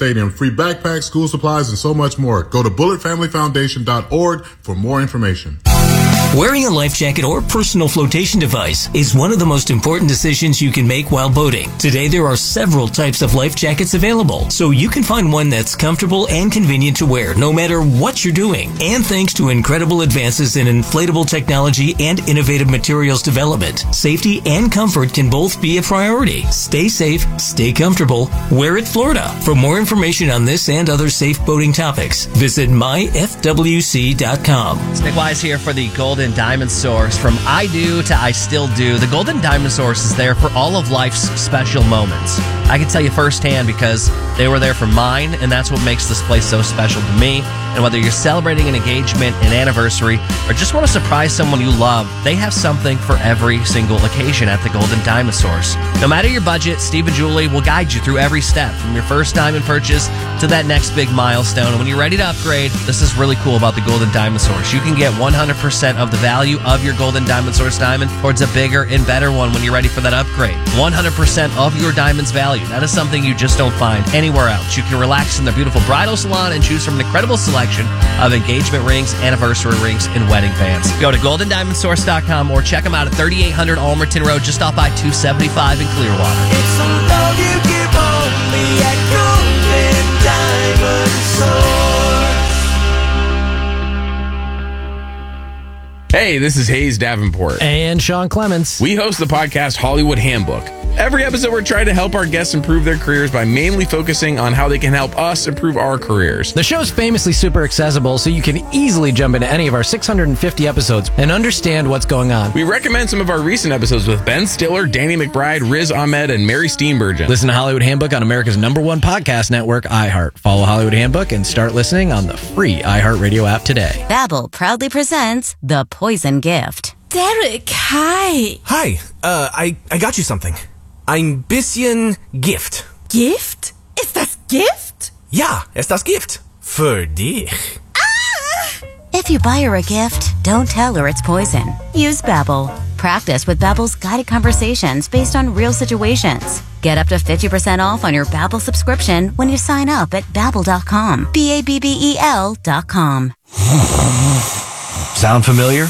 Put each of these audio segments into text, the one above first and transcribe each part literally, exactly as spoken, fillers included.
Stadium, free backpacks, school supplies, and so much more. Go to bullet family foundation dot org for more information. Wearing a life jacket or personal flotation device is one of the most important decisions you can make while boating. Today, there are several types of life jackets available, so you can find one that's comfortable and convenient to wear no matter what you're doing. And thanks to incredible advances in inflatable technology and innovative materials development, safety and comfort can both be a priority. Stay safe, stay comfortable, wear it Florida. For more information on this and other safe boating topics, visit my f w c dot com. It's Nick Wise here for the Golden Diamond Source. From I do to I still do, the Golden Diamond Source is there for all of life's special moments. I can tell you firsthand because they were there for mine, and that's what makes this place so special to me. And whether you're celebrating an engagement, an anniversary, or just want to surprise someone you love, they have something for every single occasion at the Golden Diamond Source. No matter your budget, Steve and Julie will guide you through every step, from your first diamond purchase to that next big milestone. And when you're ready to upgrade, this is really cool about the Golden Diamond Source. You can get one hundred percent of the value of your Golden Diamond Source diamond towards a bigger and better one when you're ready for that upgrade. one hundred percent of your diamond's value. That is something you just don't find anywhere else. You can relax in their beautiful bridal salon and choose from an incredible selection of engagement rings, anniversary rings, and wedding bands. Go to golden diamond source dot com or check them out at thirty-eight hundred Almerton Road, just off I two seventy-five in Clearwater. It's the love you give only at Golden Diamond Source. Hey, this is Hayes Davenport. And Sean Clements. We host the podcast Hollywood Handbook. Every episode, we're trying to help our guests improve their careers by mainly focusing on how they can help us improve our careers. The show's famously super accessible, so you can easily jump into any of our six hundred fifty episodes and understand what's going on. We recommend some of our recent episodes with Ben Stiller, Danny McBride, Riz Ahmed, and Mary Steenburgen. Listen to Hollywood Handbook on America's number one podcast network, iHeart. Follow Hollywood Handbook and start listening on the free iHeartRadio app today. Babbel proudly presents The Poison Gift. Derek, hi. Hi, uh, I, I got you something. Ein bisschen Gift. Gift? Ist das Gift? Ja, ist das Gift. Für dich. Ah! If you buy her a gift, don't tell her it's poison. Use Babbel. Practice with Babbel's guided conversations based on real situations. Get up to fifty percent off on your Babbel subscription when you sign up at babbel dot com. B A B B E L dot com. Sound familiar?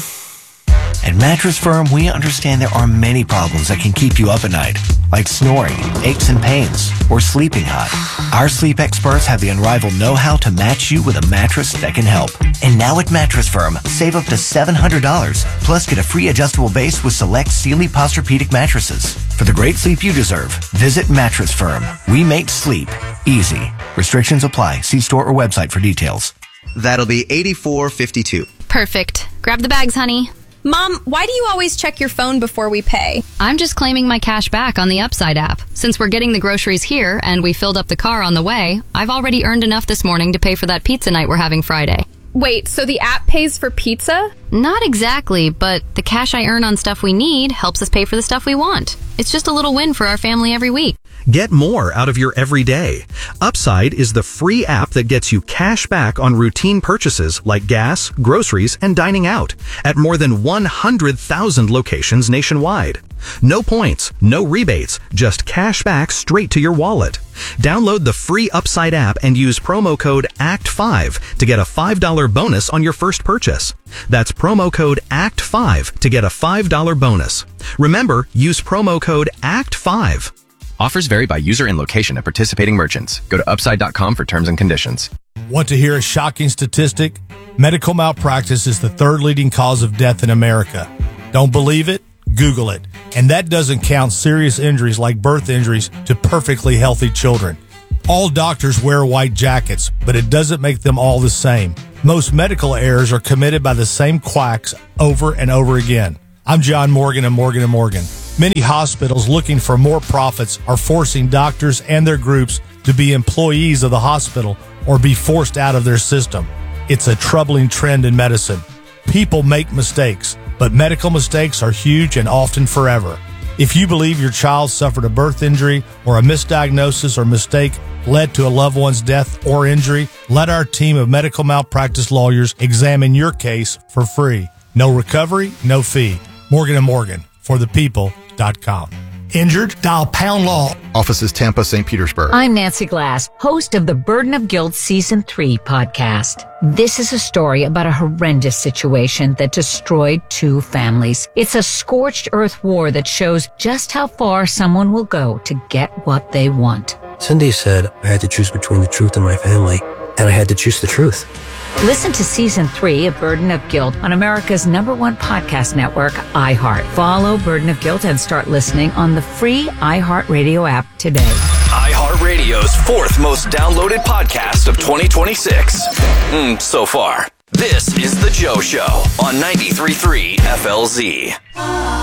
At Mattress Firm, we understand there are many problems that can keep you up at night, like snoring, aches and pains, or sleeping hot. Our sleep experts have the unrivaled know-how to match you with a mattress that can help. And now at Mattress Firm, save up to seven hundred dollars, plus get a free adjustable base with select Sealy Posturepedic mattresses. For the great sleep you deserve, visit Mattress Firm. We make sleep easy. Restrictions apply. See store or website for details. That'll be eighty-four fifty-two. Perfect. Grab the bags, honey. Mom, why do you always check your phone before we pay? I'm just claiming my cash back on the Upside app. Since we're getting the groceries here and we filled up the car on the way, I've already earned enough this morning to pay for that pizza night we're having Friday. Wait, so the app pays for pizza? Not exactly, but the cash I earn on stuff we need helps us pay for the stuff we want. It's just a little win for our family every week. Get more out of your everyday. Upside is the free app that gets you cash back on routine purchases like gas, groceries, and dining out at more than one hundred thousand locations nationwide. No points, no rebates, just cash back straight to your wallet. Download the free Upside app and use promo code A C T five to get a five dollars bonus on your first purchase. That's promo code A C T five to get a five dollars bonus. Remember, use promo code A C T five. Offers vary by user and location at participating merchants. Go to upside dot com for terms and conditions. Want to hear a shocking statistic? Medical malpractice is the third leading cause of death in America. Don't believe it? Google it. And that doesn't count serious injuries like birth injuries to perfectly healthy children. All doctors wear white jackets, but it doesn't make them all the same. Most medical errors are committed by the same quacks over and over again. I'm John Morgan of Morgan and Morgan. Many hospitals looking for more profits are forcing doctors and their groups to be employees of the hospital or be forced out of their system. It's a troubling trend in medicine. People make mistakes, but medical mistakes are huge and often forever. If you believe your child suffered a birth injury or a misdiagnosis or mistake led to a loved one's death or injury, let our team of medical malpractice lawyers examine your case for free. No recovery, no fee. Morgan and Morgan, for the people dot com. Injured? Dial Pound Law. Offices Tampa, Saint Petersburg. I'm Nancy Glass, host of the Burden of Guilt Season three podcast. This is a story about a horrendous situation that destroyed two families. It's a scorched earth war that shows just how far someone will go to get what they want. Cindy said I had to choose between the truth and my family, and I had to choose the truth. Listen to Season three of Burden of Guilt on America's number one podcast network, iHeart. Follow Burden of Guilt and start listening on the free iHeartRadio app today. iHeartRadio's fourth most downloaded podcast of twenty twenty-six. Mm, so far. This is The Joe Show on ninety-three point three F L Z.